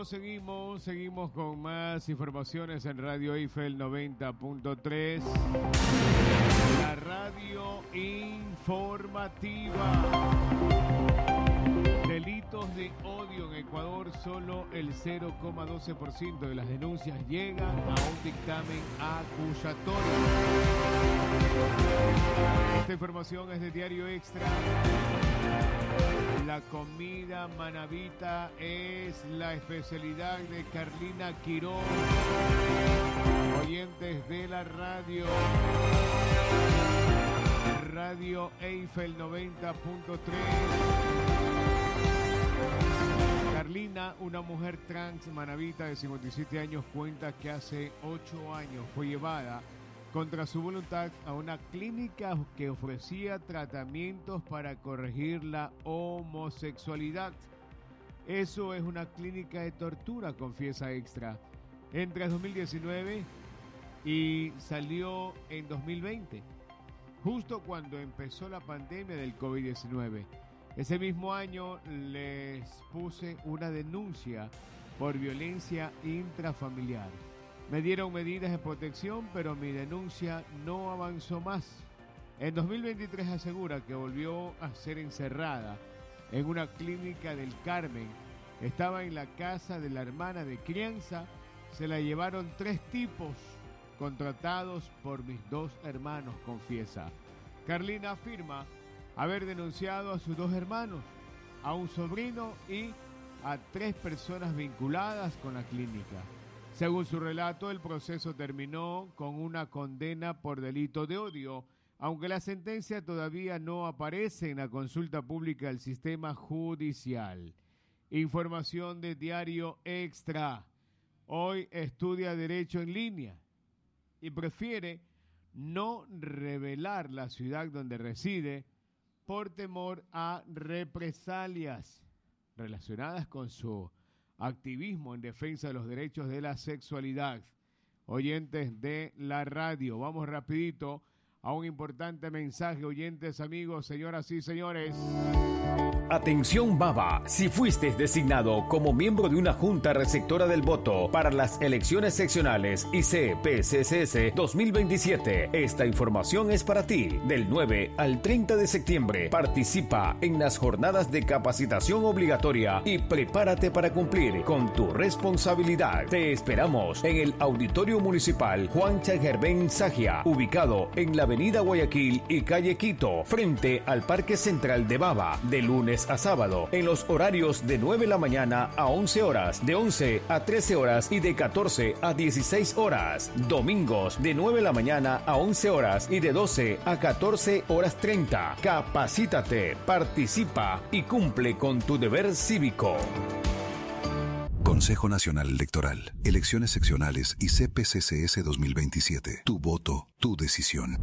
Seguimos con más informaciones en Radio Eiffel 90.3, la radio informativa. Delitos de odio en Ecuador, solo el 0,12% de las denuncias llegan a un dictamen acusatorio. Esta información es de Diario Extra. La comida manabita es la especialidad de Carlina Quiroz. Oyentes de la radio Eiffel 90.3. Carlina, una mujer trans manabita de 57 años, cuenta que hace 8 años fue llevada contra su voluntad a una clínica que ofrecía tratamientos para corregir la homosexualidad. Eso es una clínica de tortura, confiesa Extra. Entra en 2019 y salió en 2020, justo cuando empezó la pandemia del COVID-19. Ese mismo año les puse una denuncia por violencia intrafamiliar. Me dieron medidas de protección, pero mi denuncia no avanzó más. En 2023 asegura que volvió a ser encerrada en una clínica del Carmen. Estaba en la casa de la hermana de crianza. Se la llevaron 3 tipos contratados por mis 2 hermanos, confiesa. Carlina afirma haber denunciado a sus 2 hermanos, a un sobrino y a 3 personas vinculadas con la clínica. Según su relato, el proceso terminó con una condena por delito de odio, aunque la sentencia todavía no aparece en la consulta pública del sistema judicial. Información de Diario Extra. Hoy estudia Derecho en línea y prefiere no revelar la ciudad donde reside por temor a represalias relacionadas con su activismo en defensa de los derechos de la sexualidad. Oyentes de la radio, vamos rapidito a un importante mensaje. Oyentes, amigos, señoras y señores. Atención Baba, si fuiste designado como miembro de una junta receptora del voto para las elecciones seccionales IC-PCCS 2027, esta información es para ti. Del 9 al 30 de septiembre, participa en las jornadas de capacitación obligatoria y prepárate para cumplir con tu responsabilidad. Te esperamos en el Auditorio Municipal Juan Chagerben Sagia, ubicado en la Avenida Guayaquil y Calle Quito, frente al Parque Central de Baba, de lunes a sábado, en los horarios de 9 de la mañana a 11 horas, de 11 a 13 horas y de 14 a 16 horas. Domingos, de 9 de la mañana a 11 horas y de 12 a 14 horas 30. Capacítate, participa y cumple con tu deber cívico. Consejo Nacional Electoral, elecciones seccionales y CPCCS 2027. Tu voto, tu decisión.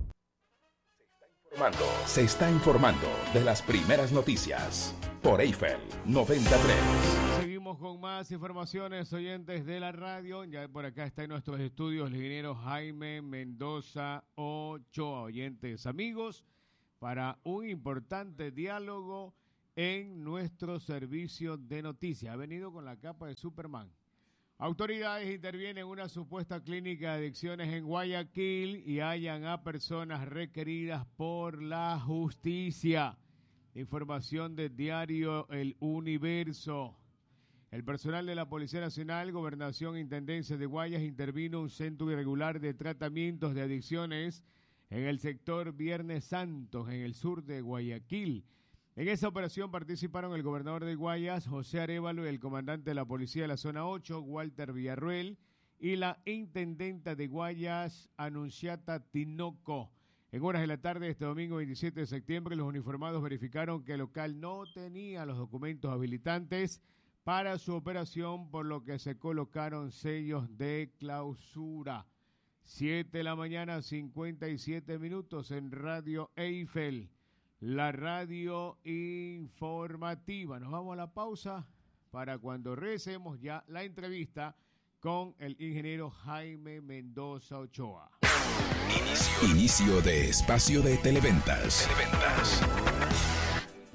Se está informando de las primeras noticias por Eiffel 93. Seguimos con más informaciones, oyentes de la radio. Ya por acá está en nuestros estudios el ingeniero Jaime Mendoza Ochoa. Oyentes, amigos, para un importante diálogo en nuestro servicio de noticias. Ha venido con la capa de Superman. Autoridades intervienen en una supuesta clínica de adicciones en Guayaquil y hallan a personas requeridas por la justicia. Información del diario El Universo. El personal de la Policía Nacional, Gobernación e Intendencia de Guayas intervino un centro irregular de tratamientos de adicciones en el sector Viernes Santos, en el sur de Guayaquil. En esa operación participaron el gobernador de Guayas, José Arévalo, y el comandante de la Policía de la Zona 8, Walter Villarruel, y la intendenta de Guayas, Anunciata Tinoco. En horas de la tarde de este domingo 27 de septiembre, los uniformados verificaron que el local no tenía los documentos habilitantes para su operación, por lo que se colocaron sellos de clausura. 7 de la mañana, 57 minutos en Radio Eiffel. La radio informativa. Nos vamos a la pausa para cuando regresemos ya la entrevista con el ingeniero Jaime Mendoza Ochoa. Inicio de espacio de televentas.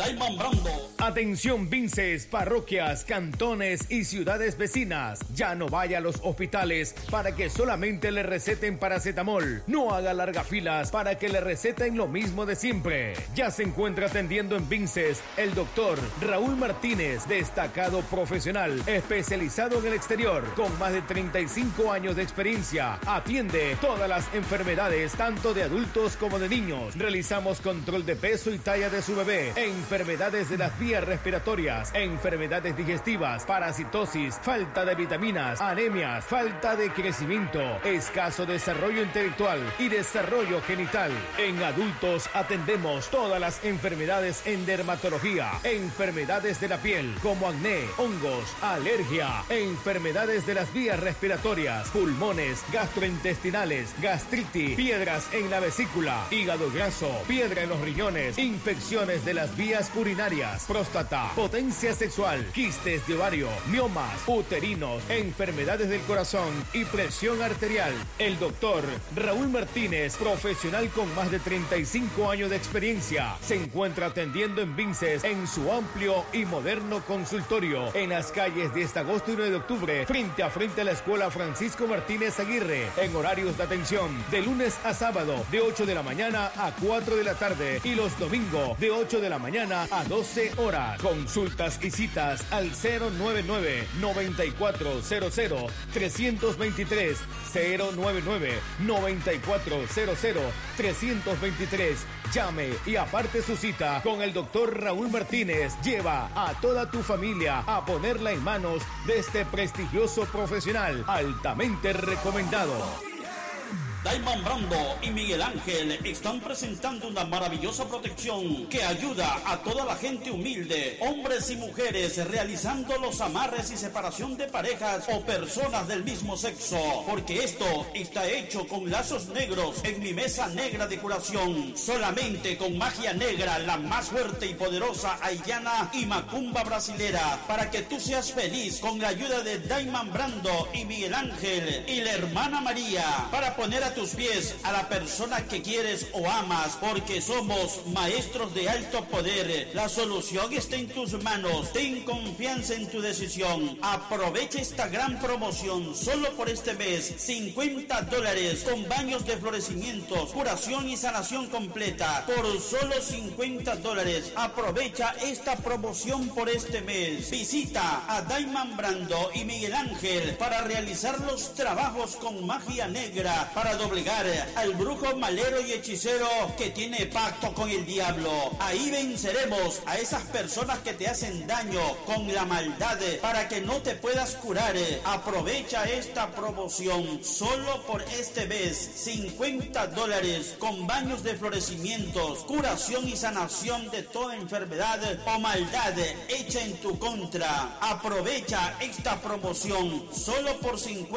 Daiman Brando. Atención Vinces, parroquias, cantones y ciudades vecinas. Ya no vaya a los hospitales para que solamente le receten paracetamol. No haga largas filas para que le receten lo mismo de siempre. Ya se encuentra atendiendo en Vinces el doctor Raúl Martínez, destacado profesional, especializado en el exterior, con más de 35 años de experiencia. Atiende todas las enfermedades, tanto de adultos como de niños. Realizamos control de peso y talla de su bebé, enfermedades de las vías respiratorias, enfermedades digestivas, parasitosis, falta de vitaminas, anemias, falta de crecimiento, escaso desarrollo intelectual y desarrollo genital. En adultos atendemos todas las enfermedades en dermatología, enfermedades de la piel como acné, hongos, alergia, enfermedades de las vías respiratorias, pulmones, gastrointestinales, gastritis, piedras en la vesícula, hígado graso, piedra en los riñones, infecciones de las vías urinarias, próstata, potencia sexual, quistes de ovario, miomas, uterinos, enfermedades del corazón y presión arterial. El doctor Raúl Martínez, profesional con más de 35 años de experiencia, se encuentra atendiendo en Vinces en su amplio y moderno consultorio en las calles 10 de agosto y 9 de octubre, frente a la Escuela Francisco Martínez Aguirre, en horarios de atención de lunes a sábado de 8 de la mañana a 4 de la tarde y los domingos de 8 de la mañana a 12 horas. Consultas y citas al 099-9400-323, 099-9400-323. Llame y aparte su cita con el doctor Raúl Martínez. Lleva a toda tu familia a ponerla en manos de este prestigioso profesional altamente recomendado. Daiman Brando y Miguel Ángel están presentando una maravillosa protección que ayuda a toda la gente humilde, hombres y mujeres, realizando los amarres y separación de parejas o personas del mismo sexo, porque esto está hecho con lazos negros en mi mesa negra de curación, solamente con magia negra, la más fuerte y poderosa haitiana y macumba brasilera, para que tú seas feliz con la ayuda de Daiman Brando y Miguel Ángel y la hermana María, para poner a tus pies a la persona que quieres o amas, porque somos maestros de alto poder. La solución está en tus manos. Ten confianza en tu decisión. Aprovecha esta gran promoción solo por este mes. $50 con baños de florecimientos, curación y sanación completa por solo $50. Aprovecha esta promoción por este mes. Visita a Daiman Brando y Miguel Ángel para realizar los trabajos con magia negra, para doblegar al brujo, malero y hechicero que tiene pacto con el diablo. Ahí venceremos a esas personas que te hacen daño con la maldad, para que no te puedas curar. Aprovecha esta promoción solo por este mes. $50 con baños de florecimientos, curación y sanación de toda enfermedad o maldad hecha en tu contra. Aprovecha esta promoción solo por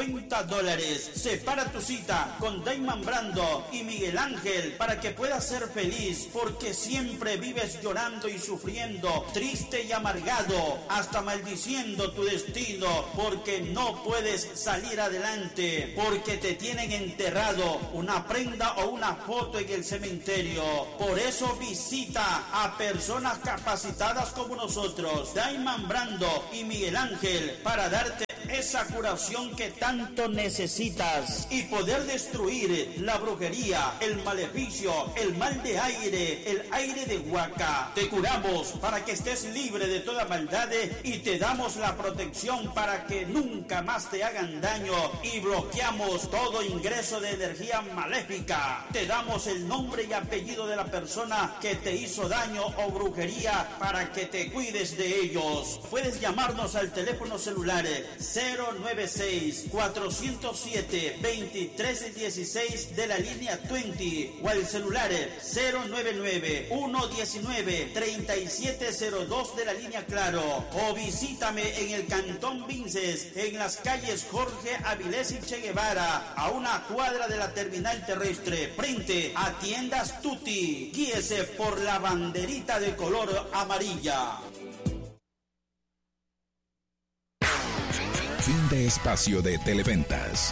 $50. Separa tu cita con Daiman Brando y Miguel Ángel para que puedas ser feliz, porque siempre vives llorando y sufriendo, triste y amargado, hasta maldiciendo tu destino, porque no puedes salir adelante, porque te tienen enterrado una prenda o una foto en el cementerio. Por eso visita a personas capacitadas como nosotros, Daiman Brando y Miguel Ángel, para darte esa curación que tanto necesitas y poder destruir la brujería, el maleficio, el mal de aire, el aire de Huaca. Te curamos para que estés libre de toda maldad y te damos la protección para que nunca más te hagan daño, y bloqueamos todo ingreso de energía maléfica. Te damos el nombre y apellido de la persona que te hizo daño o brujería para que te cuides de ellos. Puedes llamarnos al teléfono celular 096-407-2316 de la línea 20 o al celular 099-119-3702 de la línea Claro, o visítame en el Cantón Vinces, en las calles Jorge Avilés y Che Guevara, a una cuadra de la terminal terrestre, frente a Tiendas Tutti. Guíese por la banderita de color amarilla. Fin de espacio de Televentas.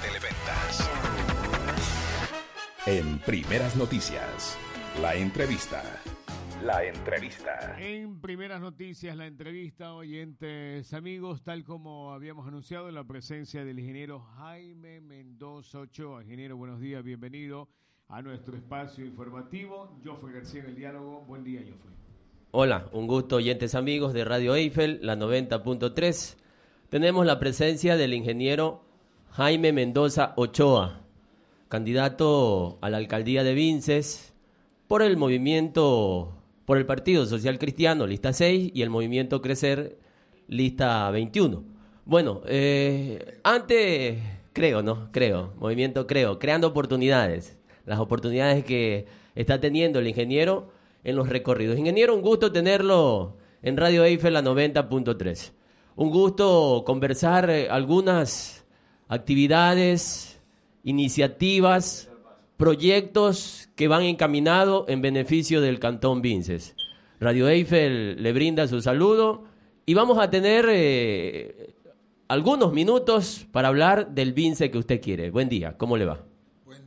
En Primeras Noticias, la entrevista. La entrevista. En Primeras Noticias, la entrevista, oyentes, amigos, tal como habíamos anunciado, la presencia del ingeniero Jaime Mendoza Ochoa. Ingeniero, buenos días, bienvenido a nuestro espacio informativo. Joffrey García en el diálogo. Buen día, Joffrey. Hola, un gusto, oyentes amigos de Radio Eiffel, la 90.3. Tenemos la presencia del ingeniero Jaime Mendoza Ochoa, candidato a la alcaldía de Vinces por el Partido Social Cristiano, lista 6, y el Movimiento Crecer, lista 21. Bueno, creando oportunidades, las oportunidades que está teniendo el ingeniero en los recorridos. Ingeniero, un gusto tenerlo en Radio Eiffel, la 90.3. Un gusto conversar algunas actividades, iniciativas, proyectos que van encaminados en beneficio del Cantón Vinces. Radio Eiffel le brinda su saludo y vamos a tener algunos minutos para hablar del Vinces que usted quiere. Buen día, ¿cómo le va? Buen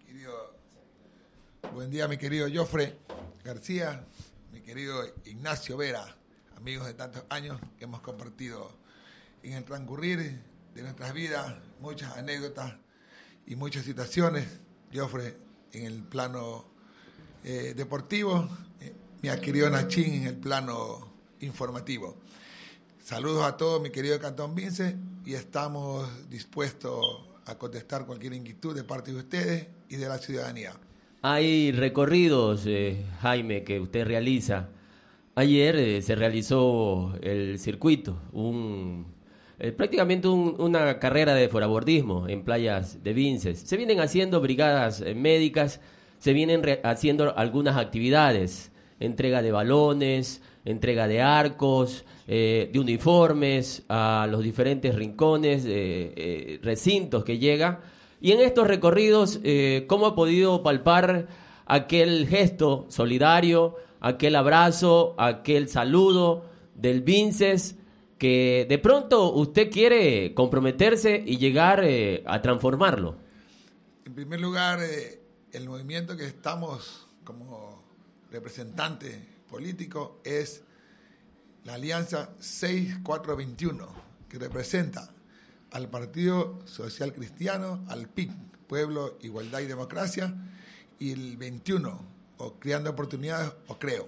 día, mi querido Joffrey García, mi querido Ignacio Vera, amigos de tantos años que hemos compartido en el transcurrir de nuestras vidas, muchas anécdotas y muchas situaciones. Joffrey en el plano deportivo, mi querido Nachín en el plano informativo. Saludos a todos, mi querido Cantón Vinces, y estamos dispuestos a contestar cualquier inquietud de parte de ustedes y de la ciudadanía. Hay recorridos, Jaime, que usted realiza. Ayer se realizó el circuito, prácticamente una carrera de forabordismo en playas de Vinces. Se vienen haciendo brigadas médicas, se vienen haciendo algunas actividades, entrega de balones, entrega de arcos, de uniformes a los diferentes rincones, recintos que llega. Y en estos recorridos, ¿cómo ha podido palpar aquel gesto solidario, aquel abrazo, aquel saludo del Vinces, que de pronto usted quiere comprometerse y llegar a transformarlo? En primer lugar, el movimiento que estamos como representante político es la Alianza 6421, que representa al Partido Social Cristiano, al PIC, Pueblo, Igualdad y Democracia, y el 21, o Creando Oportunidades, o CREO.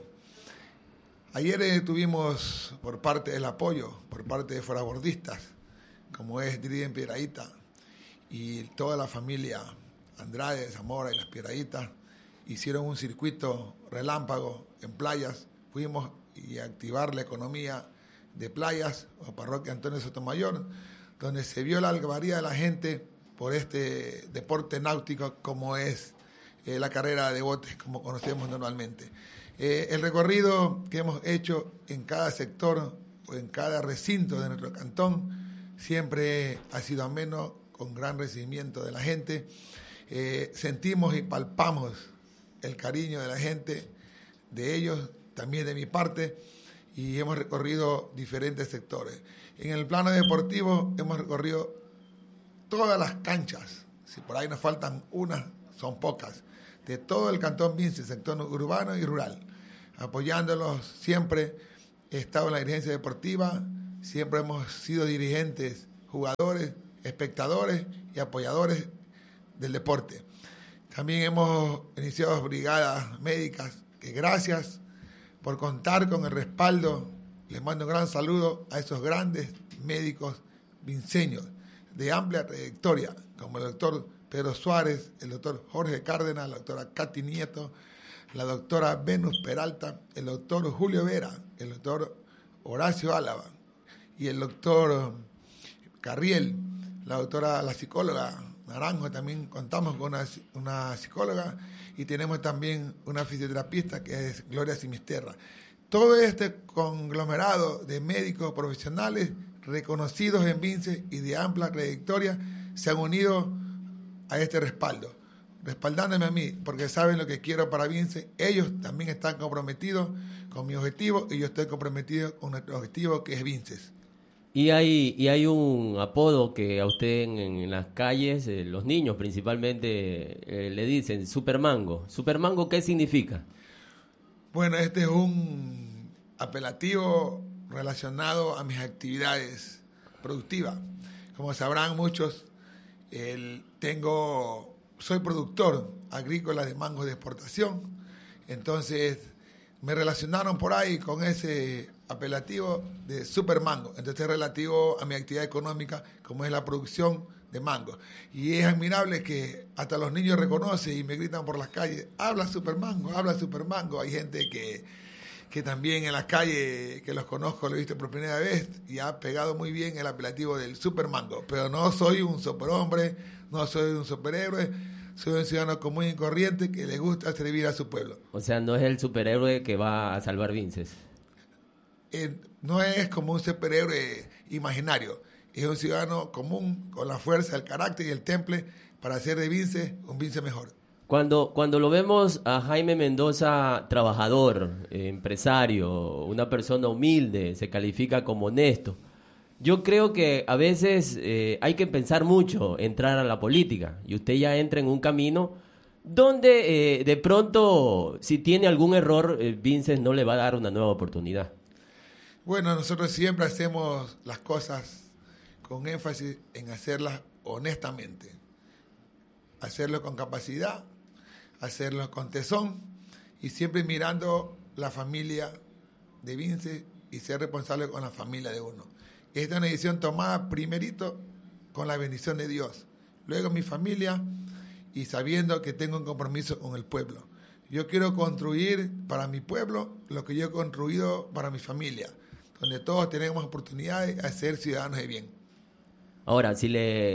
Ayer tuvimos por parte del apoyo, por parte de forabordistas, como es Diriden Piedradita, y toda la familia Andrade, Zamora y las Piedraditas, hicieron un circuito relámpago en playas. Fuimos a activar la economía de playas, o parroquia Antonio Sotomayor, donde se vio la algarabía de la gente por este deporte náutico como es la carrera de botes, como conocemos normalmente. El recorrido que hemos hecho en cada sector o en cada recinto de nuestro cantón siempre ha sido ameno, con gran recibimiento de la gente. Sentimos y palpamos el cariño de la gente, de ellos, también de mi parte, y hemos recorrido diferentes sectores. En el plano deportivo hemos recorrido todas las canchas, si por ahí nos faltan unas, son pocas, de todo el Cantón Vinces, sector urbano y rural, apoyándolos siempre. He estado en la dirigencia deportiva, siempre hemos sido dirigentes, jugadores, espectadores y apoyadores del deporte. También hemos iniciado brigadas médicas, que gracias por contar con el respaldo. Les mando un gran saludo a esos grandes médicos vinceños de amplia trayectoria, como el doctor Pedro Suárez, el doctor Jorge Cárdenas, la doctora Katy Nieto, la doctora Venus Peralta, el doctor Julio Vera, el doctor Horacio Álava y el doctor Carriel, la psicóloga Naranjo. También contamos con una psicóloga, y tenemos también una fisioterapista que es Gloria Simisterra. Todo este conglomerado de médicos profesionales reconocidos en Vinces y de amplia trayectoria se han unido a este respaldo, respaldándome a mí, porque saben lo que quiero para Vinces. Ellos también están comprometidos con mi objetivo, y yo estoy comprometido con nuestro objetivo, que es Vinces. Y hay un apodo que a usted en las calles, los niños principalmente, le dicen Supermango. ¿Supermango qué significa? Bueno, este es un apelativo relacionado a mis actividades productivas. Como sabrán muchos, soy productor agrícola de mango de exportación. Entonces me relacionaron por ahí con ese apelativo de super mango. Entonces es relativo a mi actividad económica, como es la producción de mango. Y es admirable que hasta los niños reconocen y me gritan por las calles, habla super mango, habla super mango. Hay gente que también en las calles, que los conozco, lo he visto por primera vez, y ha pegado muy bien el apelativo del super mango. Pero no soy un superhombre, no soy un superhéroe, soy un ciudadano común y corriente que le gusta servir a su pueblo. O sea, no es el superhéroe que va a salvar Vinces. No es como un superhéroe imaginario, es un ciudadano común con la fuerza, el carácter y el temple para hacer de Vinces un Vinces mejor. Cuando lo vemos a Jaime Mendoza trabajador, empresario, una persona humilde, se califica como honesto. Yo creo que a veces hay que pensar mucho entrar a la política, y usted ya entra en un camino donde de pronto, si tiene algún error, Vinces no le va a dar una nueva oportunidad. Bueno, nosotros siempre hacemos las cosas con énfasis en hacerlas honestamente, hacerlo con capacidad, hacerlo con tesón y siempre mirando la familia de Vinces y ser responsable con la familia de uno. Esta es una decisión tomada primerito con la bendición de Dios, luego mi familia y sabiendo que tengo un compromiso con el pueblo. Yo quiero construir para mi pueblo lo que yo he construido para mi familia, donde todos tenemos oportunidades de ser ciudadanos de bien. Ahora, si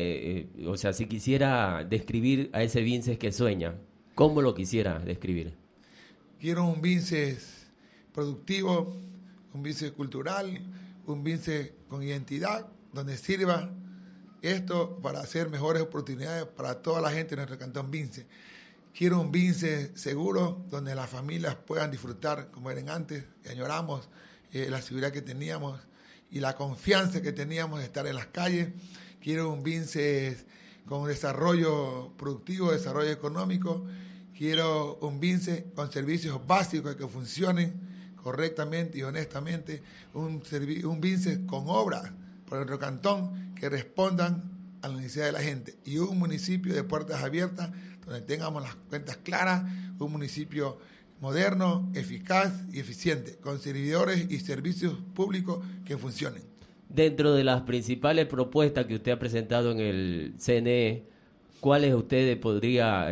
quisiera describir a ese Vinces que sueña, ¿cómo lo quisiera describir? Quiero un Vinces productivo, un Vinces cultural, un Vinces con identidad, donde sirva esto para hacer mejores oportunidades para toda la gente de nuestro cantón Vinces. Quiero un Vinces seguro, donde las familias puedan disfrutar como eran antes, y añoramos la seguridad que teníamos y la confianza que teníamos de estar en las calles. Quiero un Vinces con desarrollo productivo, desarrollo económico. Quiero un Vinces con servicios básicos que funcionen correctamente y honestamente. Un Vinces con obras para nuestro cantón que respondan a la necesidad de la gente. Y un municipio de puertas abiertas donde tengamos las cuentas claras. Un municipio moderno, eficaz y eficiente, con servidores y servicios públicos que funcionen. Dentro de las principales propuestas que usted ha presentado en el CNE, ¿cuáles usted podría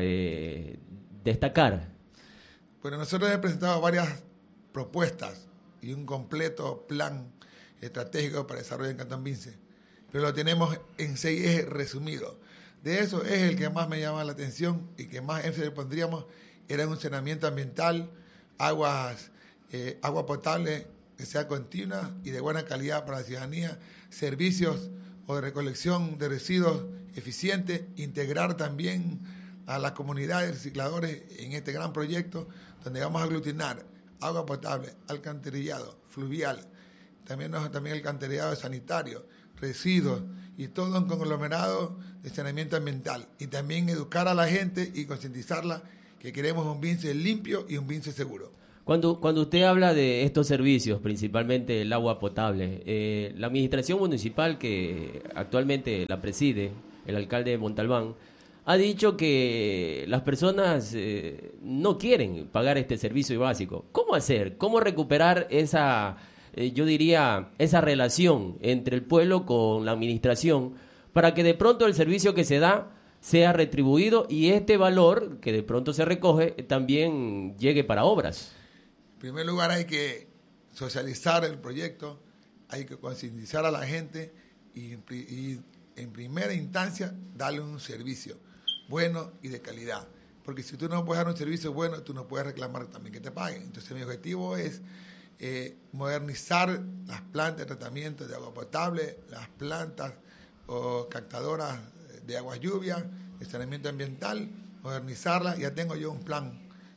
destacar? Bueno, nosotros hemos presentado varias propuestas y un completo plan estratégico para el desarrollo en Cantón Vinces, pero lo tenemos en 6 ejes resumidos. De eso es el que más me llama la atención y que más énfasis pondríamos, era un saneamiento ambiental, agua potable que sea continua y de buena calidad para la ciudadanía, servicios o de recolección de residuos eficientes, integrar también a la comunidad de recicladores en este gran proyecto, donde vamos a aglutinar agua potable, alcantarillado, fluvial, también alcantarillado sanitario, residuos y todo un conglomerado de saneamiento ambiental. Y también educar a la gente y concientizarla que queremos un Vinces limpio y un Vinces seguro. Cuando usted habla de estos servicios, principalmente el agua potable, la administración municipal que actualmente la preside, el alcalde Montalbán, ha dicho que las personas no quieren pagar este servicio básico. ¿Cómo hacer? ¿Cómo recuperar esa relación entre el pueblo con la administración para que de pronto el servicio que se da sea retribuido y este valor que de pronto se recoge también llegue para obras? En primer lugar, hay que socializar el proyecto, hay que concientizar a la gente y en primera instancia darle un servicio bueno y de calidad. Porque si tú no puedes dar un servicio bueno, tú no puedes reclamar también que te paguen. Entonces mi objetivo es modernizar las plantas de tratamiento de agua potable, las plantas o captadoras de agua lluvia, de saneamiento ambiental, modernizarlas. Ya tengo yo un plan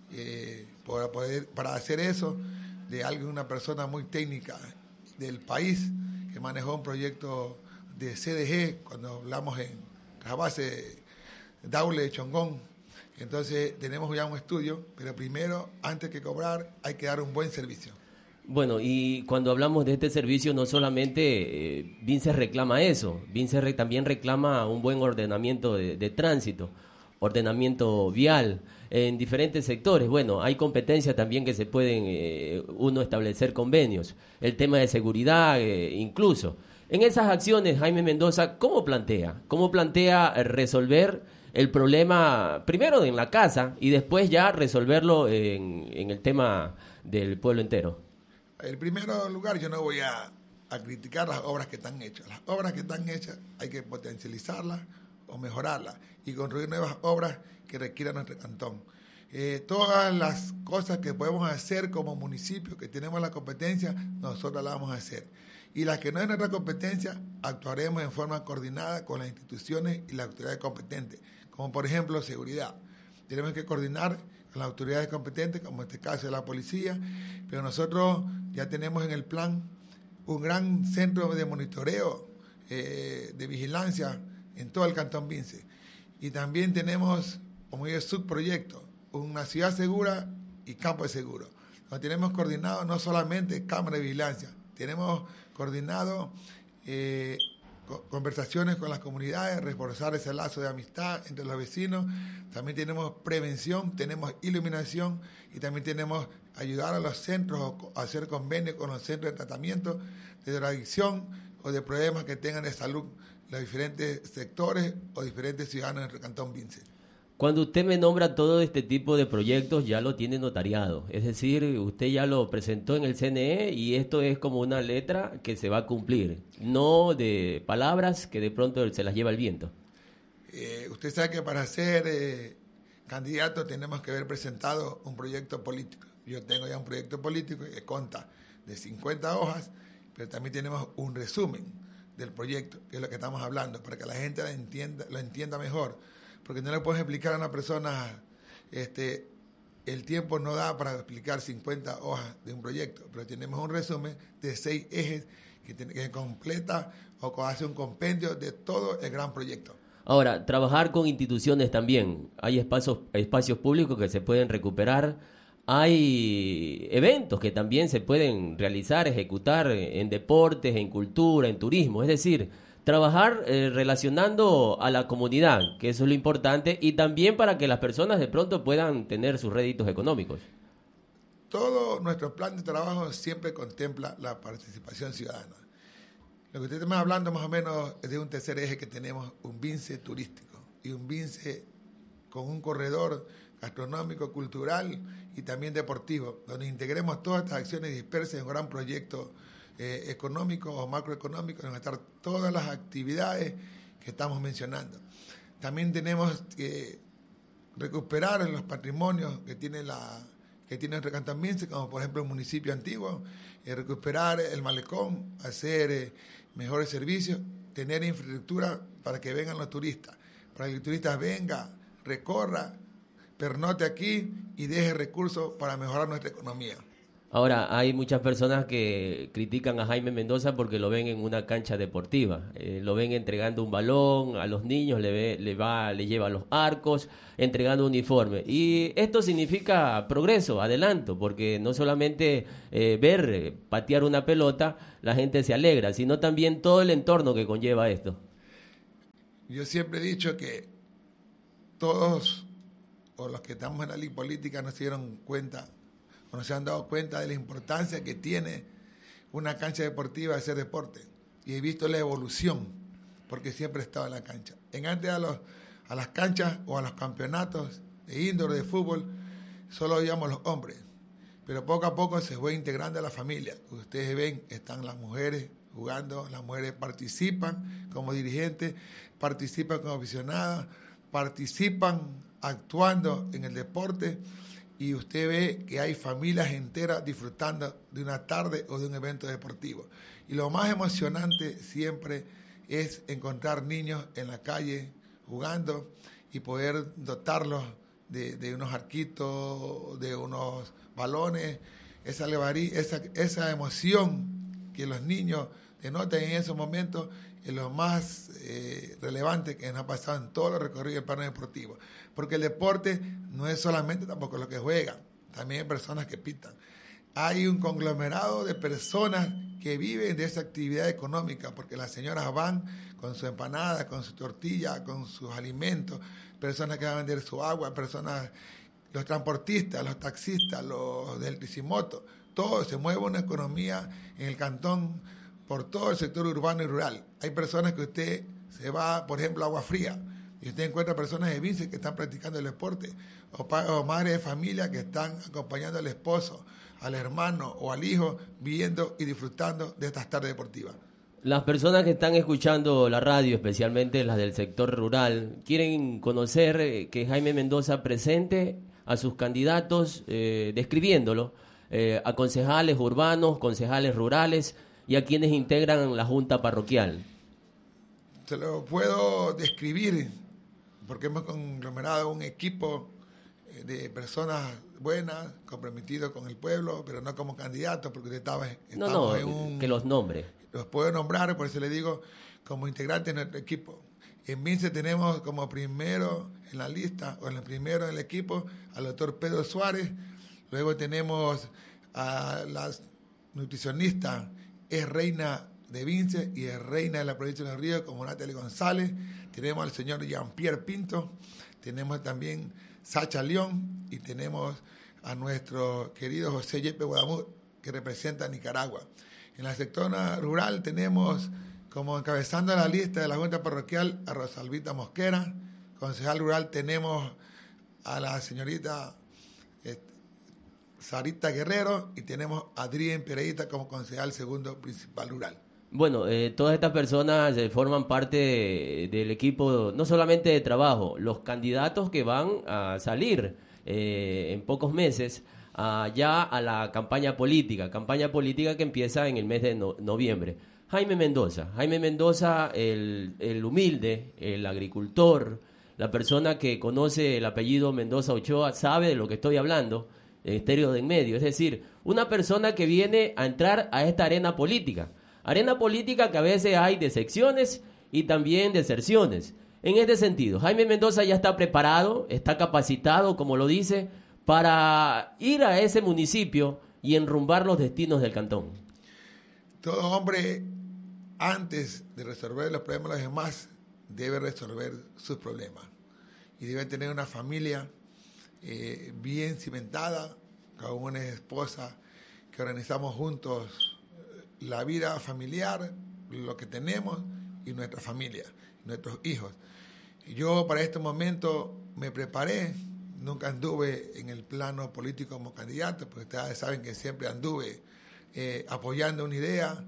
para hacer eso, de una persona muy técnica del país que manejó un proyecto de CDG cuando hablamos en la base Daule, Chongón, Entonces tenemos ya un estudio, pero primero, antes que cobrar, hay que dar un buen servicio. Bueno, y cuando hablamos de este servicio, no solamente Vinces reclama eso, Vinces también reclama un buen ordenamiento de tránsito, ordenamiento vial en diferentes sectores. Bueno, hay competencias también que se pueden uno establecer convenios, el tema de seguridad incluso. En esas acciones, Jaime Mendoza, ¿cómo plantea resolver el problema primero en la casa y después ya resolverlo en el tema del pueblo entero? En primer lugar, yo no voy a criticar las obras que están hechas. Las obras que están hechas hay que potencializarlas o mejorarlas y construir nuevas obras que requieran nuestro cantón. Todas las cosas que podemos hacer como municipio, que tenemos la competencia, nosotros las vamos a hacer. Y las que no es nuestra competencia, actuaremos en forma coordinada con las instituciones y las autoridades competentes, como por ejemplo seguridad. Tenemos que coordinar con las autoridades competentes, como en este caso de la policía, pero nosotros ya tenemos en el plan un gran centro de monitoreo, de vigilancia en todo el Cantón Vinces. Y también tenemos, como dice, subproyectos, una ciudad segura y campo de seguro. Nos tenemos coordinado no solamente cámara de vigilancia, tenemos coordinado conversaciones con las comunidades, reforzar ese lazo de amistad entre los vecinos. También tenemos prevención, tenemos iluminación y también tenemos ayudar a los centros a hacer convenios con los centros de tratamiento de drogadicción o de problemas que tengan de salud los diferentes sectores o diferentes ciudadanos del Cantón Vinces. Cuando usted me nombra todo este tipo de proyectos, ya lo tiene notariado. Es decir, usted ya lo presentó en el CNE y esto es como una letra que se va a cumplir, no de palabras que de pronto se las lleva el viento. Usted sabe que para ser candidato tenemos que haber presentado un proyecto político. Yo tengo ya un proyecto político que consta de 50 hojas, pero también tenemos un resumen del proyecto, que es lo que estamos hablando, para que la gente lo entienda mejor. Porque no le puedes explicar a una persona, el tiempo no da para explicar 50 hojas de un proyecto, pero tenemos un resumen de 6 ejes que completa o hace un compendio de todo el gran proyecto. Ahora, trabajar con instituciones también. Hay espacios públicos que se pueden recuperar, hay eventos que también se pueden realizar, ejecutar en deportes, en cultura, en turismo, es decir, trabajar relacionando a la comunidad, que eso es lo importante, y también para que las personas de pronto puedan tener sus réditos económicos. Todo nuestro plan de trabajo siempre contempla la participación ciudadana. Lo que usted está hablando más o menos es de un tercer eje que tenemos, un Vince turístico y un Vince con un corredor gastronómico, cultural y también deportivo, donde integremos todas estas acciones dispersas en un gran proyecto económico o macroeconómico, donde están todas las actividades que estamos mencionando. También tenemos que recuperar los patrimonios que tiene nuestro Cantón Vinces, como por ejemplo el municipio antiguo, recuperar el malecón, hacer mejores servicios, tener infraestructura para que vengan los turistas, para que el turista venga, recorra, pernote aquí y deje recursos para mejorar nuestra economía. Ahora, hay muchas personas que critican a Jaime Mendoza porque lo ven en una cancha deportiva, lo ven entregando un balón a los niños, le lleva los arcos, entregando uniforme. Y esto significa progreso, adelanto, porque no solamente ver patear una pelota, la gente se alegra, sino también todo el entorno que conlleva esto. Yo siempre he dicho que todos, o los que estamos en la ley política, no se dieron cuenta o no se han dado cuenta de la importancia que tiene una cancha deportiva de hacer deporte. Y he visto la evolución, porque siempre he estado en la cancha. Antes a las canchas o a los campeonatos de indoor de fútbol, solo íbamos los hombres. Pero poco a poco se fue integrando a la familia. Ustedes ven, están las mujeres jugando, las mujeres participan como dirigentes, participan como aficionadas, participan actuando en el deporte. Y usted ve que hay familias enteras disfrutando de una tarde o de un evento deportivo. Y lo más emocionante siempre es encontrar niños en la calle jugando y poder dotarlos de unos arquitos, de unos balones, esa emoción que los niños denotan en esos momentos lo más relevante que nos ha pasado en todos los recorridos del plano deportivo. Porque el deporte no es solamente tampoco lo que juegan, también hay personas que pitan. Hay un conglomerado de personas que viven de esa actividad económica, porque las señoras van con su empanada, con su tortilla, con sus alimentos, personas que van a vender su agua, personas, los transportistas, los taxistas, los del Tricimoto, todo se mueve una economía en el cantón por todo el sector urbano y rural. Hay personas que usted se va, por ejemplo, a Agua Fría, y usted encuentra personas de Vince que están practicando el deporte, o madres de familia que están acompañando al esposo, al hermano o al hijo, viendo y disfrutando de estas tardes deportivas. Las personas que están escuchando la radio, especialmente las del sector rural, quieren conocer que Jaime Mendoza presente a sus candidatos, describiéndolo, a concejales urbanos, concejales rurales y a quienes integran la Junta Parroquial. Se lo puedo describir porque hemos conglomerado un equipo de personas buenas, comprometidos con el pueblo, pero no como candidatos, porque estamos en un... que los nombre. Los puedo nombrar, por eso le digo, como integrantes de nuestro equipo. En Vince tenemos como primero en la lista, o en el primero en el equipo, al doctor Pedro Suárez. Luego tenemos a la nutricionista, es reina de Vince y es reina de la provincia de Los Ríos, como Natalie González. Tenemos al señor Jean-Pierre Pinto. Tenemos también Sacha León y tenemos a nuestro querido José Yepe Guadamur, que representa a Nicaragua. En la sector rural tenemos como encabezando la lista de la Junta Parroquial a Rosalvita Mosquera. Concejal rural tenemos a la señorita Sarita Guerrero y tenemos a Adrián Pereira como concejal segundo principal rural. Bueno, todas estas personas forman parte del equipo, no solamente de trabajo, los candidatos que van a salir en pocos meses ya a la campaña política que empieza en el mes de noviembre. Jaime Mendoza, el humilde, el agricultor, la persona que conoce el apellido Mendoza Ochoa, sabe de lo que estoy hablando, estéreo de en medio, es decir, una persona que viene a entrar a esta arena política que a veces hay decepciones y también deserciones. En este sentido, Jaime Mendoza ya está preparado, está capacitado, como lo dice, para ir a ese municipio y enrumbar los destinos del cantón. Todo hombre, antes de resolver los problemas de los demás, debe resolver sus problemas. Y debe tener una familia bien cimentada, con una esposa que organizamos juntos la vida familiar, lo que tenemos y nuestra familia, nuestros hijos. Yo para este momento me preparé, nunca anduve en el plano político como candidato, porque ustedes saben que siempre anduve apoyando una idea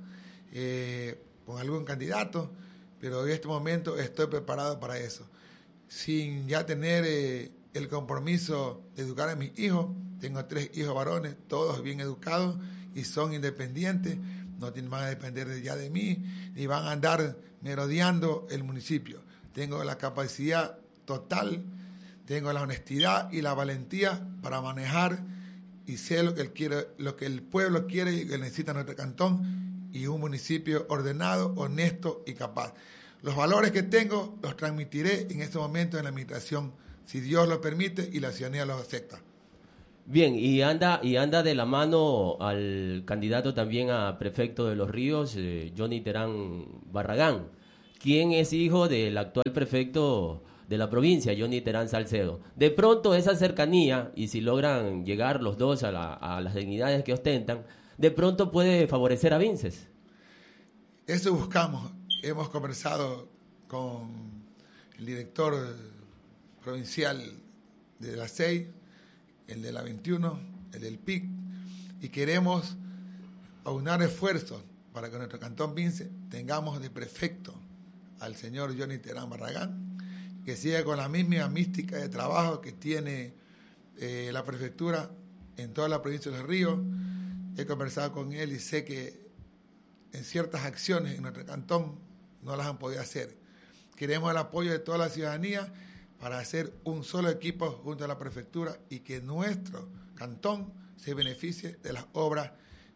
con algún candidato, pero en este momento estoy preparado para eso. Sin ya tener el compromiso de educar a mis hijos, tengo 3 hijos varones, todos bien educados y son independientes, no van a depender ya de mí, ni van a andar merodeando el municipio. Tengo la capacidad total, tengo la honestidad y la valentía para manejar y sé lo que el pueblo quiere y que necesita nuestro cantón y un municipio ordenado, honesto y capaz. Los valores que tengo los transmitiré en este momento en la administración, si Dios lo permite y la ciudadanía los acepta. Bien, y anda de la mano al candidato también a prefecto de Los Ríos, Johnny Terán Barragán, quien es hijo del actual prefecto de la provincia, Johnny Terán Salcedo. De pronto esa cercanía, y si logran llegar los dos a las dignidades que ostentan, de pronto puede favorecer a Vinces. Eso buscamos. Hemos conversado con el director provincial de la 6, el de la 21, el del PIC, y queremos aunar esfuerzos para que nuestro cantón Vince tengamos de prefecto al señor Johnny Terán Barragán, que siga con la misma mística de trabajo que tiene la prefectura en toda la provincia de Los Ríos. He conversado con él y sé que en ciertas acciones en nuestro cantón no las han podido hacer. Queremos el apoyo de toda la ciudadanía para hacer un solo equipo junto a la prefectura y que nuestro cantón se beneficie de las obras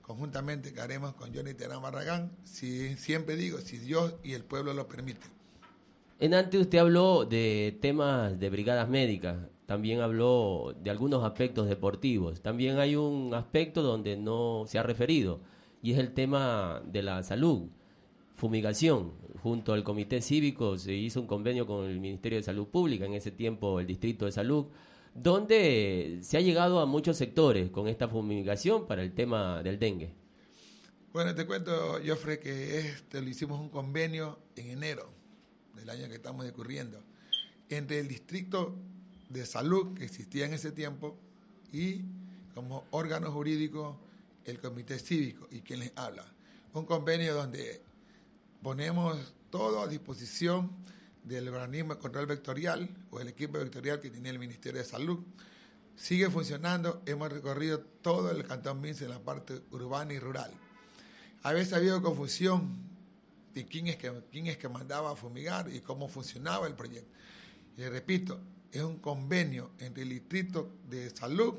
conjuntamente que haremos con Johnny Terán Barragán, siempre digo, si Dios y el pueblo lo permiten. Antes usted habló de temas de brigadas médicas, también habló de algunos aspectos deportivos, también hay un aspecto donde no se ha referido, y es el tema de la salud, fumigación. Junto al Comité Cívico se hizo un convenio con el Ministerio de Salud Pública, en ese tiempo el Distrito de Salud, donde se ha llegado a muchos sectores con esta fumigación para el tema del dengue. Bueno, te cuento, Jofre, que le hicimos un convenio en enero del año que estamos discurriendo, entre el Distrito de Salud que existía en ese tiempo y como órgano jurídico el Comité Cívico y quien les habla. Un convenio donde ponemos todo a disposición del organismo de control vectorial o el equipo vectorial que tiene el Ministerio de Salud. Sigue funcionando, hemos recorrido todo el Cantón Vince en la parte urbana y rural. A veces ha habido confusión de quién es que mandaba a fumigar y cómo funcionaba el proyecto. Y les repito, es un convenio entre el Distrito de Salud,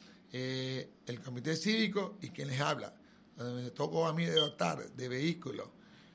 el Comité Cívico y quien les habla. Donde me tocó a mí de dotar de vehículos,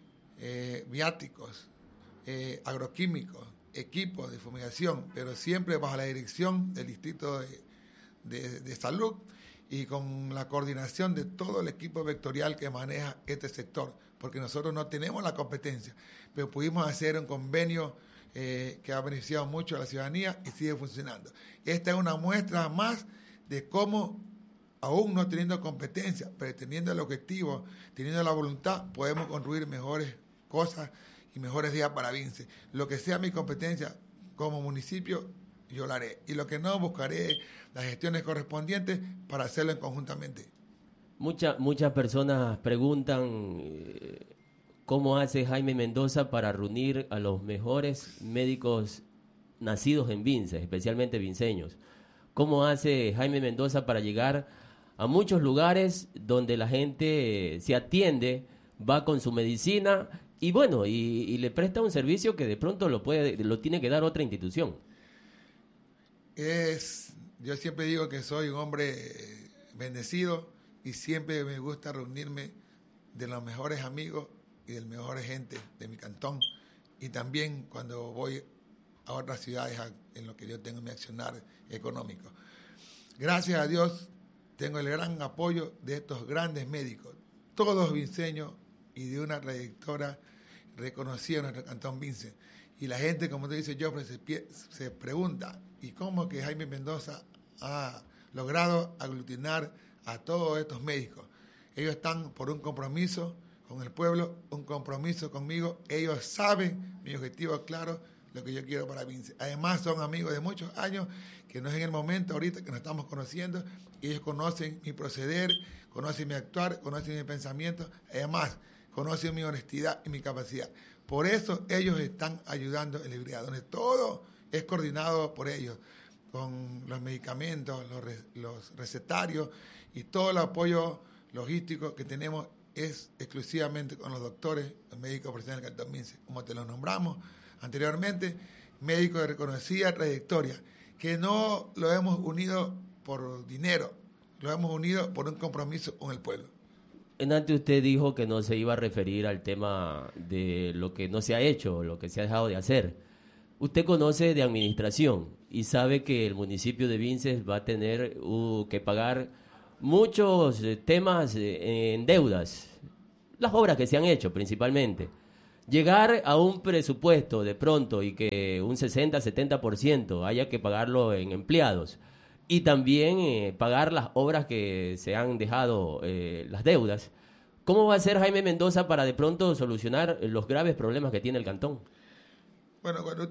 viáticos, agroquímicos, equipos de fumigación, pero siempre bajo la dirección del Distrito de Salud y con la coordinación de todo el equipo vectorial que maneja este sector, porque nosotros no tenemos la competencia, pero pudimos hacer un convenio que ha beneficiado mucho a la ciudadanía y sigue funcionando. Esta es una muestra más de cómo, aún no teniendo competencia, pero teniendo el objetivo, teniendo la voluntad, podemos construir mejores cosas y mejores días para Vince. Lo que sea mi competencia como municipio, yo lo haré. Y lo que no, buscaré las gestiones correspondientes para hacerlo conjuntamente. Muchas personas preguntan cómo hace Jaime Mendoza para reunir a los mejores médicos nacidos en Vince, especialmente vinceños. ¿Cómo hace Jaime Mendoza para llegar a muchos lugares donde la gente se atiende, va con su medicina y bueno, y le presta un servicio que de pronto lo tiene que dar otra institución? Yo siempre digo que soy un hombre bendecido y siempre me gusta reunirme de los mejores amigos y de la mejor gente de mi cantón, y también cuando voy a otras ciudades en lo que yo tengo mi accionar económico. Gracias a Dios tengo el gran apoyo de estos grandes médicos, todos vinceños y de una trayectoria reconocida en nuestro cantón Vince. Y la gente, como te dice yo, se pregunta, ¿y cómo que Jaime Mendoza ha logrado aglutinar a todos estos médicos? Ellos están por un compromiso con el pueblo, un compromiso conmigo. Ellos saben mi objetivo claro, lo que yo quiero para Vince. Además, son amigos de muchos años, que no es en el momento ahorita que nos estamos conociendo. Ellos conocen mi proceder, conocen mi actuar, conocen mi pensamiento. Además, conocen mi honestidad y mi capacidad. Por eso ellos están ayudando en la brigada, donde todo es coordinado por ellos, con los medicamentos, los recetarios y todo el apoyo logístico que tenemos es exclusivamente con los doctores, los médicos profesionales del Cantón Vince, como te los nombramos anteriormente, médicos de reconocida trayectoria, que no lo hemos unido por dinero, lo hemos unido por un compromiso con el pueblo. Antes usted dijo que no se iba a referir al tema de lo que no se ha hecho, lo que se ha dejado de hacer. Usted conoce de administración y sabe que el municipio de Vinces va a tener que pagar muchos temas en deudas, las obras que se han hecho principalmente. Llegar a un presupuesto de pronto y que un 60-70% haya que pagarlo en empleados y también pagar las obras que se han dejado, las deudas. ¿Cómo va a ser Jaime Mendoza para de pronto solucionar los graves problemas que tiene el cantón? Bueno, cuando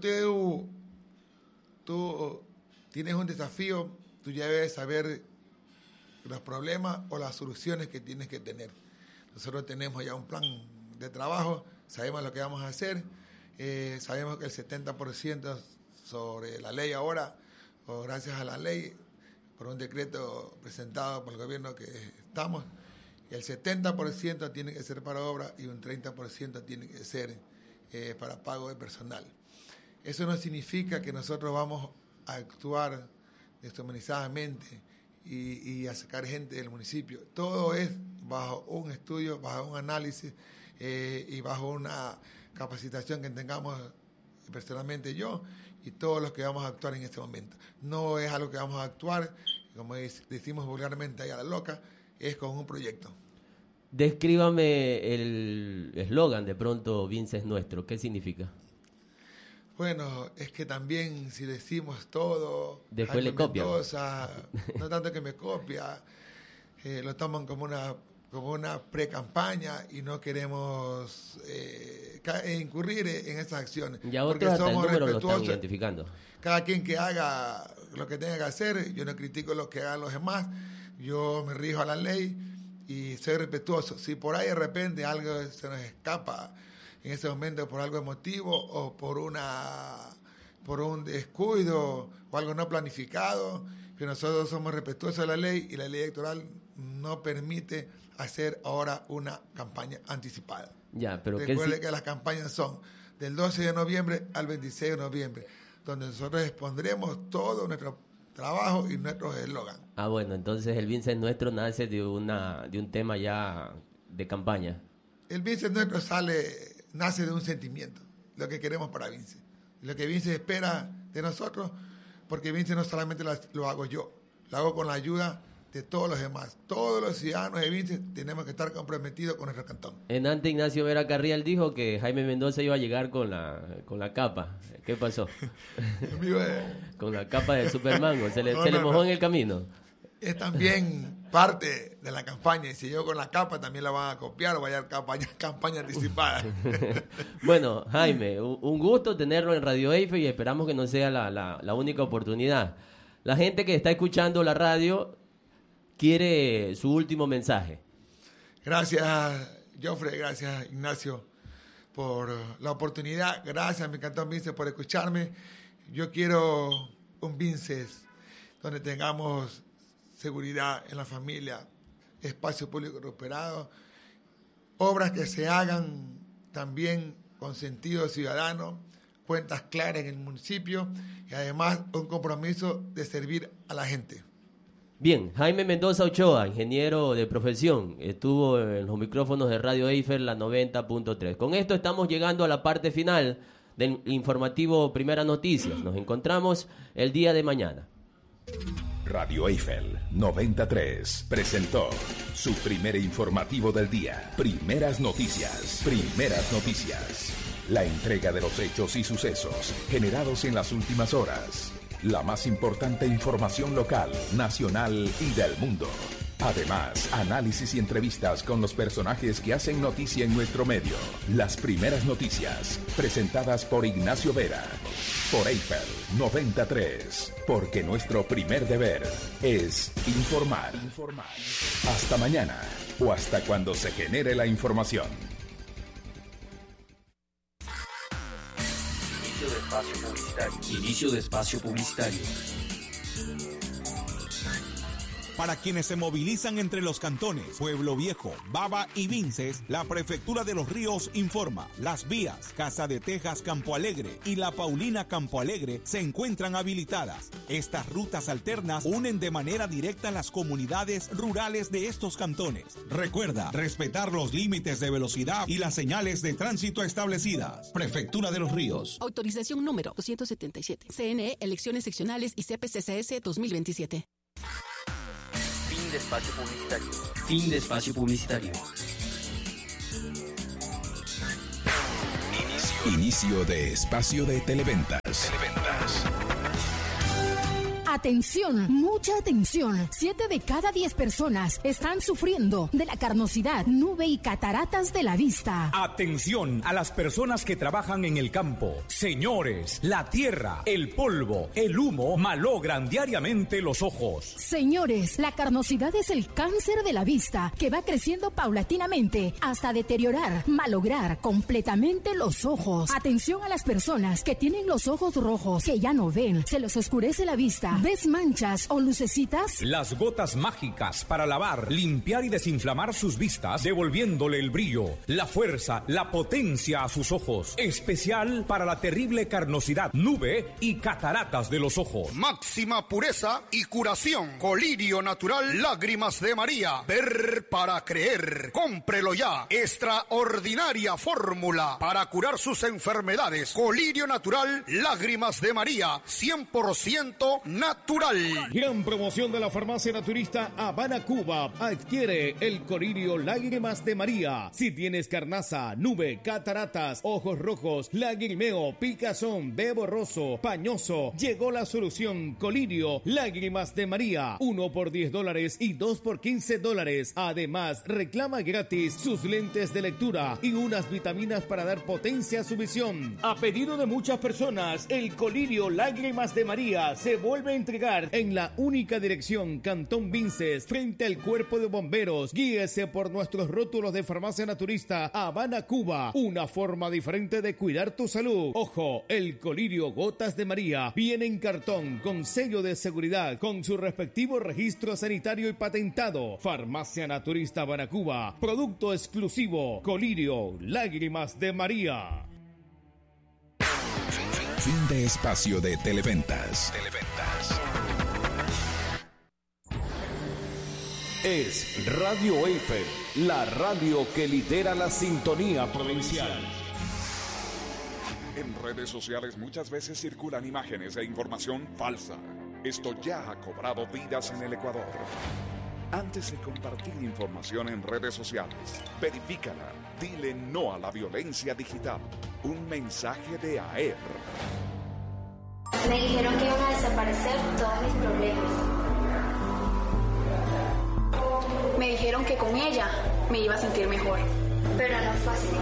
tú tienes un desafío, tú ya debes saber los problemas o las soluciones que tienes que tener. Nosotros tenemos ya un plan de trabajo, sabemos lo que vamos a hacer, sabemos que el 70% sobre la ley ahora, o gracias a la ley, por un decreto presentado por el gobierno que estamos, el 70% tiene que ser para obra y un 30% tiene que ser para pago de personal. Eso no significa que nosotros vamos a actuar deshumanizadamente y a sacar gente del municipio. Todo es bajo un estudio, bajo un análisis y bajo una capacitación que tengamos personalmente yo y todos los que vamos a actuar en este momento. No es algo que vamos a actuar, como decimos vulgarmente ahí a la loca, es con un proyecto. Descríbame el eslogan de pronto, Vince es nuestro. ¿Qué significa? Bueno, es que también si decimos todo, después Jaime le copian. Mendoza, no tanto que me copia, lo toman como una pre-campaña y no queremos incurrir en esas acciones. Ya otros hasta el número lo están identificando. Cada quien que haga lo que tenga que hacer, yo no critico lo que hagan los demás, yo me rijo a la ley y soy respetuoso. Si por ahí de repente algo se nos escapa en ese momento por algo emotivo o por un descuido o algo no planificado, que nosotros somos respetuosos de la ley y la ley electoral no permite hacer ahora una campaña anticipada. Ya, pero recuerde que las campañas son del 12 de noviembre al 26 de noviembre, donde nosotros expondremos todo nuestro trabajo y nuestros eslogan. Ah, bueno, entonces el Vince nuestro nace de un tema ya de campaña. El Vince nuestro nace de un sentimiento, lo que queremos para Vince, lo que Vince espera de nosotros, porque Vince no solamente lo hago yo, lo hago con la ayuda de todos los demás. Todos los ciudadanos de Vince tenemos que estar comprometidos con nuestro cantón. En antes Ignacio Vera Carrial dijo que Jaime Mendoza iba a llegar con la capa. ¿Qué pasó? Con la capa del Superman, se le mojó en el camino. Es también parte de la campaña, y si yo con la capa también la van a copiar o vaya a haber campaña anticipada. Bueno, Jaime, un gusto tenerlo en Radio Eiffel y esperamos que no sea la única oportunidad. La gente que está escuchando la radio quiere su último mensaje. Gracias, Joffre, gracias, Ignacio, por la oportunidad. Gracias, mi cantón Vince, por escucharme. Yo quiero un Vince donde tengamos seguridad en la familia, espacio público recuperado, obras que se hagan también con sentido ciudadano, cuentas claras en el municipio y además un compromiso de servir a la gente. Bien, Jaime Mendoza Ochoa, ingeniero de profesión, estuvo en los micrófonos de Radio Eiffel, la 90.3. Con esto estamos llegando a la parte final del informativo Primera Noticias. Nos encontramos el día de mañana. Radio Eiffel 93 presentó su primer informativo del día. Primeras Noticias. Primeras Noticias. La entrega de los hechos y sucesos generados en las últimas horas. La más importante información local, nacional y del mundo. Además, análisis y entrevistas con los personajes que hacen noticia en nuestro medio. Las Primeras Noticias, presentadas por Ignacio Vera. Por Eiffel 93. Porque nuestro primer deber es informar. Hasta mañana o hasta cuando se genere la información. Inicio de espacio publicitario. Para quienes se movilizan entre los cantones Pueblo Viejo, Baba y Vinces, la Prefectura de los Ríos informa: las vías Casa de Tejas Campo Alegre y La Paulina Campo Alegre se encuentran habilitadas. Estas rutas alternas unen de manera directa las comunidades rurales de estos cantones. Recuerda respetar los límites de velocidad y las señales de tránsito establecidas. Prefectura de los Ríos. Autorización número 277. CNE, Elecciones Seccionales y CPCCS 2027. Fin de espacio publicitario. Fin de espacio publicitario. Inicio de espacio de televentas. Atención, mucha atención. 7 de cada 10 personas están sufriendo de la carnosidad, nube y cataratas de la vista. Atención a las personas que trabajan en el campo. Señores, la tierra, el polvo, el humo malogran diariamente los ojos. Señores, la carnosidad es el cáncer de la vista que va creciendo paulatinamente hasta deteriorar, malograr completamente los ojos. Atención a las personas que tienen los ojos rojos, que ya no ven, se les oscurece la vista, ¿Ves manchas o lucecitas? Las gotas mágicas para lavar, limpiar y desinflamar sus vistas, devolviéndole el brillo, la fuerza, la potencia a sus ojos. Especial para la terrible carnosidad, nube y cataratas de los ojos. Máxima pureza y curación. Colirio natural, lágrimas de María. Ver para creer. Cómprelo ya. Extraordinaria fórmula para curar sus enfermedades. Colirio natural, lágrimas de María. 100% natural. Gran promoción de la farmacia naturista Habana, Cuba. Adquiere el Colirio Lágrimas de María. Si tienes carnaza, nube, cataratas, ojos rojos, lagrimeo, picazón, ve borroso, pañoso, llegó la solución. Colirio Lágrimas de María. 1 por $10 y 2 por $15. Además, reclama gratis sus lentes de lectura y unas vitaminas para dar potencia a su visión. A pedido de muchas personas, el Colirio Lágrimas de María se vuelve a entregar en la única dirección Cantón Vinces, frente al Cuerpo de Bomberos. Guíese por nuestros rótulos de farmacia naturista Habana, Cuba. Una forma diferente de cuidar tu salud. Ojo, el Colirio Gotas de María viene en cartón con sello de seguridad, con su respectivo registro sanitario y patentado. Farmacia Naturista Habana, Cuba. Producto exclusivo. Colirio Lágrimas de María. Fin de espacio de Televentas. Es Radio Eiffel, la radio que lidera la sintonía provincial. En redes sociales muchas veces circulan imágenes e información falsa. Esto ya ha cobrado vidas en el Ecuador. Antes de compartir información en redes sociales, verifícala. Dile no a la violencia digital. Un mensaje de AER. Me dijeron que iban a desaparecer todos mis problemas. Me dijeron que con ella me iba a sentir mejor. Pero no fue así.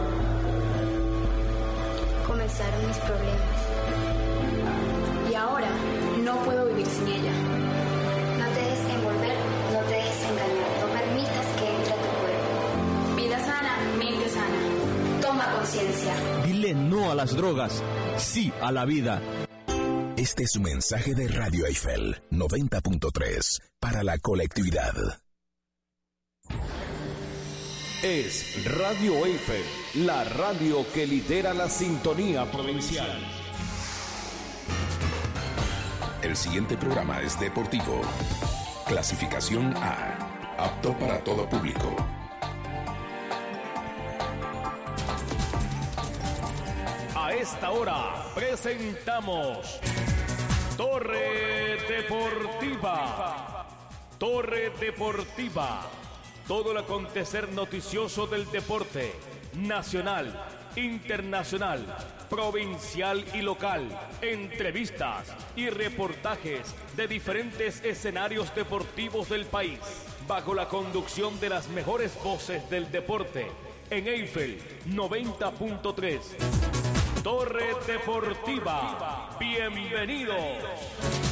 Comenzaron mis problemas. Y ahora no puedo vivir sin ella. No te dejes envolver, no te dejes engañar. No permitas que entre a tu cuerpo. Vida sana, mente sana. Toma conciencia. Dile no a las drogas, sí a la vida. Este es un mensaje de Radio Eiffel 90.3 para la colectividad. Es Radio Eiffel, la radio que lidera la sintonía provincial. El siguiente programa es deportivo. Clasificación A. Apto para todo público. A esta hora presentamos Torre Deportiva. Torre Deportiva. Todo el acontecer noticioso del deporte nacional, internacional, provincial y local. Entrevistas y reportajes de diferentes escenarios deportivos del país, bajo la conducción de las mejores voces del deporte, en Eiffel 90.3. Torre Deportiva. Bienvenidos.